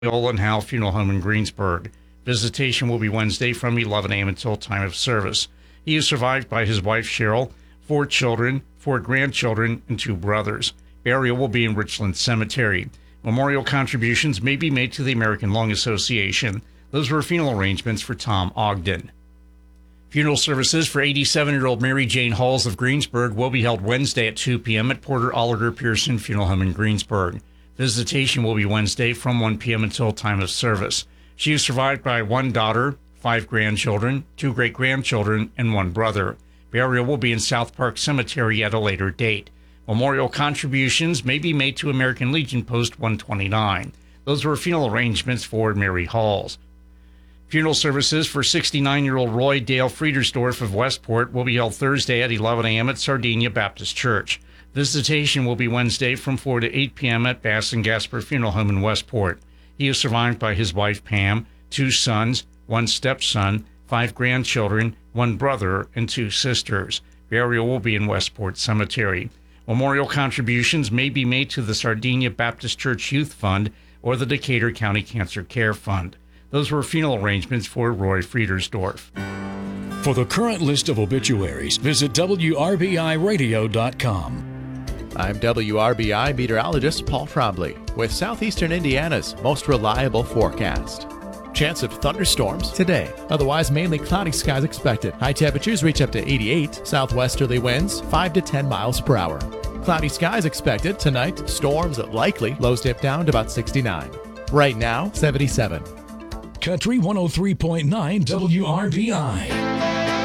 and Howell Funeral Home in Greensburg. Visitation will be Wednesday from 11 a.m. until time of service. He is survived by his wife, Cheryl, 4 children, 4 grandchildren, and 2 brothers. Burial will be in Richland Cemetery. Memorial contributions may be made to the American Lung Association. Those were funeral arrangements for Tom Ogden. Funeral services for 87-year-old Mary Jane Halls of Greensburg will be held Wednesday at 2 p.m. at Porter Oliver Pearson Funeral Home in Greensburg. Visitation will be Wednesday from 1 p.m. until time of service. She is survived by 1 daughter, 5 grandchildren, 2 great-grandchildren, and 1 brother. Burial will be in South Park Cemetery at a later date. Memorial contributions may be made to American Legion Post 129. Those were funeral arrangements for Mary Halls. Funeral services for 69-year-old Roy Dale Friedersdorf of Westport will be held Thursday at 11 a.m. at Sardinia Baptist Church. Visitation will be Wednesday from 4 to 8 p.m. at Bass and Gasper Funeral Home in Westport. He is survived by his wife Pam, 2 sons, 1 stepson, 5 grandchildren, 1 brother, and 2 sisters. Burial will be in Westport Cemetery. Memorial contributions may be made to the Sardinia Baptist Church Youth Fund or the Decatur County Cancer Care Fund. Those were funeral arrangements for Roy Friedersdorf. For the current list of obituaries, visit WRBIRadio.com. I'm WRBI meteorologist Paul Trombley with Southeastern Indiana's most reliable forecast. Chance of thunderstorms today. Otherwise, mainly cloudy skies expected. High temperatures reach up to 88. Southwesterly winds 5 to 10 miles per hour. Cloudy skies expected tonight. Storms likely. Lows dip down to about 69. Right now, 77. Country 103.9 WRBI.